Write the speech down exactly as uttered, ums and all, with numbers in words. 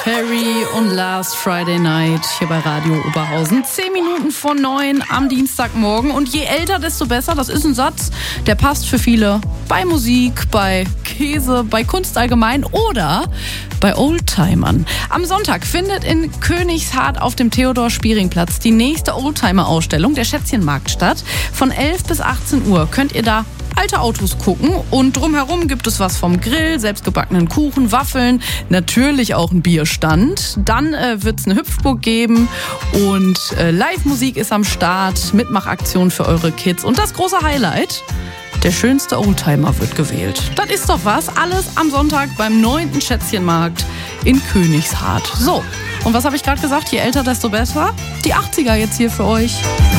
Perry und Last Friday Night hier bei Radio Oberhausen. Zehn Minuten vor neun am Dienstagmorgen. Und je älter, desto besser. Das ist ein Satz, der passt für viele bei Musik, bei Käse, bei Kunst allgemein oder bei Oldtimern. Am Sonntag findet in Königshardt auf dem Theodor-Spiering-Platz die nächste Oldtimer-Ausstellung, der Schätzchenmarkt, statt. Von elf bis achtzehn Uhr könnt ihr da alte Autos gucken und drumherum gibt es was vom Grill, selbstgebackenen Kuchen, Waffeln, natürlich auch ein Bierstand. Dann äh, wird es eine Hüpfburg geben und äh, Live-Musik ist am Start, Mitmachaktion für eure Kids und das große Highlight: der schönste Oldtimer wird gewählt. Das ist doch was, alles am Sonntag beim neunten Schätzchenmarkt in Königshardt. So, und was habe ich gerade gesagt? Je älter, desto besser. Die achtziger jetzt hier für euch.